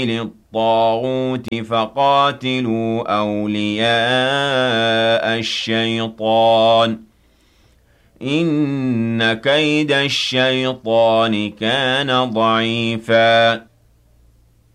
للطاغوت فقاتلوا أولياء الشيطان إن كيد الشيطان كان ضعيفا